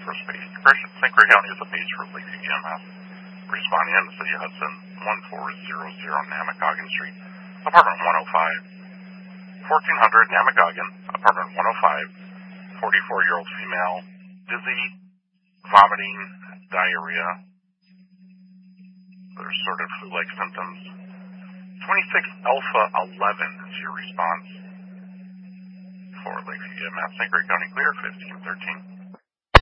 for space. St. Clair County is a base for Lakeview EMS. Responding in the city of Hudson, 1400 Namagogan Street, apartment 105. 1400 Namagogan, apartment 105. 44-year-old female, dizzy, vomiting, diarrhea. There's sort of flu-like symptoms. 26 Alpha 11 is your response for Lakeview EMS. St. Clair County clear, 1513.